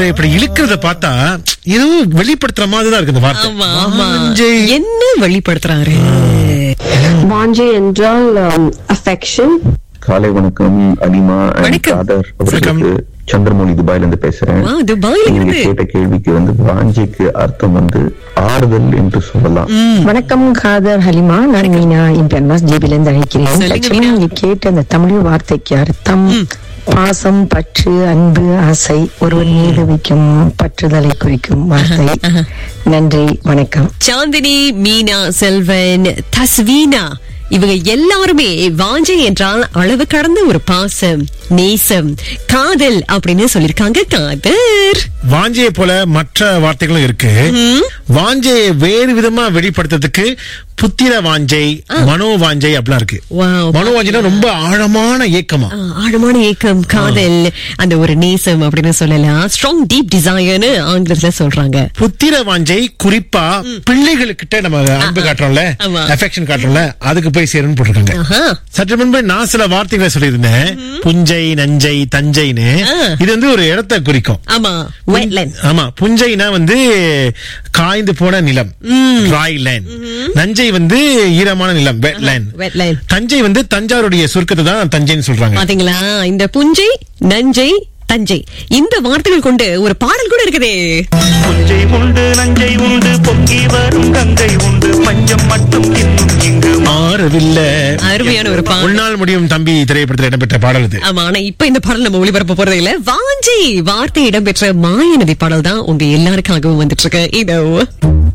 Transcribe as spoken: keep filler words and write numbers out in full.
இப்படி இழுக்கிறத பார்த்தா எதுவும் வெளிப்படுத்துற மாதிரி தான் இருக்கு இந்த வார்த்தை. ஆமா, ஆமா. வாஞ்சை. என்ன வெளிப்படுத்துறாரு? வாஞ்சை என்றால் அஃபெக்ஷன். காலை வணக்கம் அனிமா and காதர் அவர்களுக்கு. சந்திரமௌலி துபாயில இருந்து பேசுறேன். வா, துபாயில நீங்க இருந்து. கேட்ட கேள்விக்கு வந்து வாஞ்சைக்கு அர்த்தம் வந்து ஆறுதல் என்று சொல்லலாம். வணக்கம் காதர், ஹலிமா. நான் மீனா இம்பெர்மாஸ் ஜேபில இருந்து அழைக்கிறேன். சொல்லுங்க, Actually, மீனா. நீங்க கேட்ட அந்த தமிழ் வார்த்தைக்கு அர்த்தம் பாசம், பற்று, அன்பு, ஆசை, ஒருவர் மீது வைக்கும் பற்றுதலை குறிக்கும் வார்த்தை. நன்றி, வணக்கம். சாந்தினி, மீனா, செல்வன், தஸ்வீனா, இவங்க எல்லாருமே வாஞ்சை என்றால் அளவு கடந்த ஒரு பாசம், நேசம், காதல் அப்படின்னு சொல்லிருக்காங்க. காதர், வாஞ்சையை போல மற்ற வார்த்தைகளும் இருக்கு. வாஞ்சையை வேறு விதமா வெளிப்படுத்துறதுக்கு புத்திர வாஞ்சை, மனோ வாஞ்சை அப்படிலாம் இருக்கு. Wow. மனோ வாஞ்சைனா ரொம்ப ஆழமான ஏக்கமா, ஆ, ஆழமான ஏக்கம், காதல், அந்த ஒரு நேசம் அப்படின்னு சொல்லலாம். ஸ்ட்ராங் டீப் டிசைர்னு ஆங்கிலத்துல சொல்றாங்க. புத்திர வாஞ்சை குறிப்பா பிள்ளைகளுக்கிட்ட நம்ம அன்பு காட்டுறோம்ல, ஆமா. அஃபெக்ஷன் காட்டுறோம்ல, அதுக்கு போய் சேருன்னு போட்டிருக்காங்க. ஆஹா. சற்று முன்பு நான் சில வார்த்தைகளை சொல்லியிருந்தேன். புஞ்சை, நஞ்சை, தஞ்சைன்னு. ஆ. இது வந்து ஒரு இடத்தை குறிக்கும். ஆமா, wetland. ஆமா, புஞ்சைனா வந்து காய்ந்து போன நிலம், dry land. நஞ்சை வந்து ஈரமான நிலம், wet land. wetland. தஞ்சை வந்து தஞ்சாவூருடைய சுருக்கத்தை தான் தஞ்சைன்னு சொல்றாங்க. பாத்தீங்களா, இந்த புஞ்சை, நஞ்சை, தஞ்சை இந்த வார்த்தைகள் கொண்டு ஒரு பாடல் கூட இருக்குதே. புஞ்சை உண்டு, நஞ்சை உண்டு, பொங்கி வரும் கங்கை உண்டு, பஞ்சம் மட்டும் இன்னும் இங்கு மாறவில்லை. அருமையான ஒரு பாடல். உன்னால் முடியும் தம்பி திரைப்படத்தில் இடம்பெற்ற பாடல் இது. ஆமா, ஆனா இப்ப இந்த பாடல் நம்ம ஒளிபரப்ப போறது இல்ல. வாஞ்சை வார்த்தை இடம்பெற்ற மாயநதி பாடல் தான் உங்க எல்லாருக்காகவும் வந்துட்டு இருக்கு. இதோ